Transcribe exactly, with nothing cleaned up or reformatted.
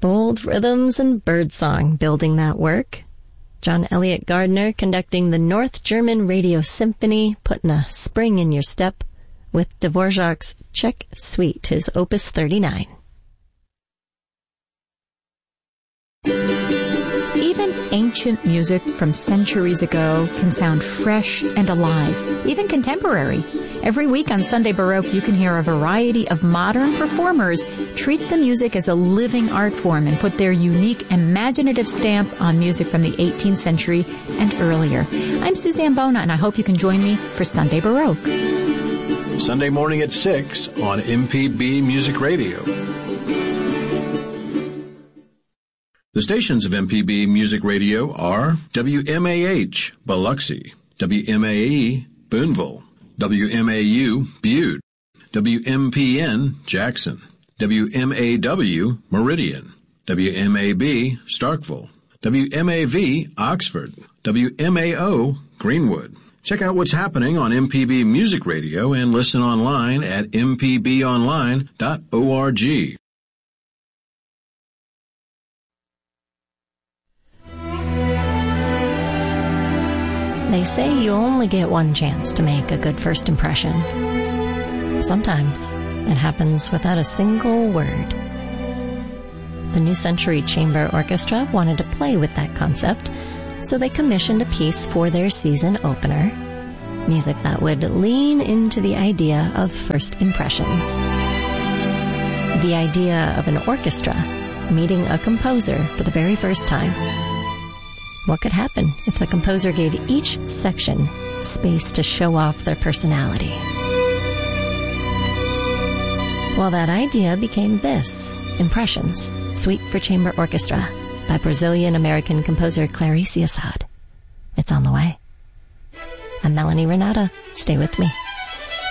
Bold rhythms and birdsong building that work. John Elliott Gardner conducting the North German Radio Symphony, putting a spring in your step with Dvorak's Czech Suite, his Opus thirty-nine. Even ancient music from centuries ago can sound fresh and alive, even contemporary. Every week on Sunday Baroque, you can hear a variety of modern performers treat the music as a living art form and put their unique, imaginative stamp on music from the eighteenth century and earlier. I'm Suzanne Bona, and I hope you can join me for Sunday Baroque. Sunday morning at six on M P B Music Radio. The stations of M P B Music Radio are W M A H, Biloxi, W M A E, Boonville, W M A U, Butte, W M P N, Jackson, W M A W, Meridian, W M A B, Starkville, W M A V, Oxford, W M A O, Greenwood. Check out what's happening on M P B Music Radio and listen online at m p b online dot org. They say you only get one chance to make a good first impression. Sometimes it happens without a single word. The New Century Chamber Orchestra wanted to play with that concept, so they commissioned a piece for their season opener, music that would lean into the idea of first impressions. The idea of an orchestra meeting a composer for the very first time. What could happen if the composer gave each section space to show off their personality? Well, that idea became this, Impressions, Suite for Chamber Orchestra by Brazilian-American composer Clarice Assad. It's on the way. I'm Melanie Renata. Stay with me.